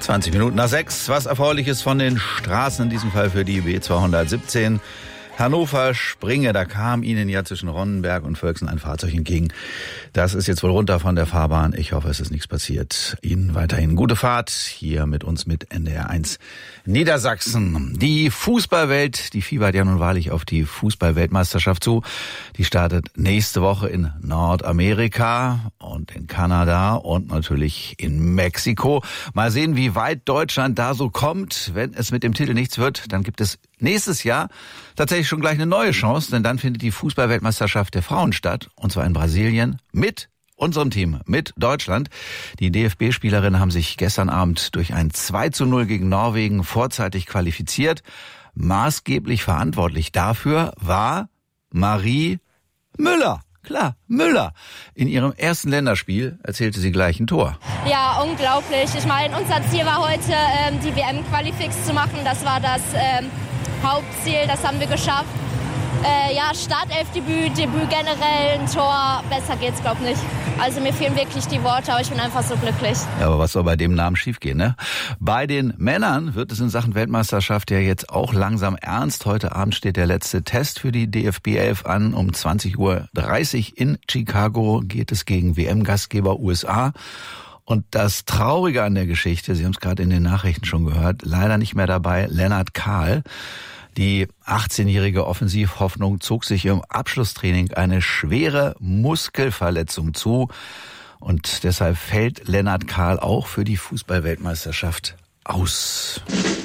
20 Minuten nach 6. Was Erfreuliches von den Straßen, in diesem Fall für die B217. Hannover-Springe, da kam Ihnen ja zwischen Ronnenberg und Völksen ein Fahrzeug entgegen. Das ist jetzt wohl runter von der Fahrbahn. Ich hoffe, es ist nichts passiert. Ihnen weiterhin gute Fahrt hier mit uns mit NDR1 Niedersachsen. Die Fußballwelt, die fiebert ja nun wahrlich auf die Fußball-Weltmeisterschaft zu. Die startet nächste Woche in Nordamerika und in Kanada und natürlich in Mexiko. Mal sehen, wie weit Deutschland da so kommt. Wenn es mit dem Titel nichts wird, dann gibt es nächstes Jahr tatsächlich schon gleich eine neue Chance, denn dann findet die Fußball-Weltmeisterschaft der Frauen statt, und zwar in Brasilien mit unserem Team, mit Deutschland. Die DFB-Spielerinnen haben sich gestern Abend durch ein 2:0 gegen Norwegen vorzeitig qualifiziert. Maßgeblich verantwortlich dafür war Marie Müller. Klar, Müller. In ihrem ersten Länderspiel erzielte sie gleich ein Tor. Ja, unglaublich. Ich meine, unser Ziel war heute, die WM-Qualifix zu machen. Das war das Hauptziel, das haben wir geschafft. Startelfdebüt, Debüt generell, ein Tor, besser geht's, glaub nicht. Also mir fehlen wirklich die Worte, aber ich bin einfach so glücklich. Ja, aber was soll bei dem Namen schiefgehen, ne? Bei den Männern wird es in Sachen Weltmeisterschaft ja jetzt auch langsam ernst. Heute Abend steht der letzte Test für die DFB 11 an. Um 20:30 Uhr in Chicago geht es gegen WM-Gastgeber USA. Und das Traurige an der Geschichte, Sie haben es gerade in den Nachrichten schon gehört, leider nicht mehr dabei, Lennart Kahl. Die 18-jährige Offensivhoffnung zog sich im Abschlusstraining eine schwere Muskelverletzung zu. Und deshalb fällt Lennart Kahl auch für die Fußball-Weltmeisterschaft aus.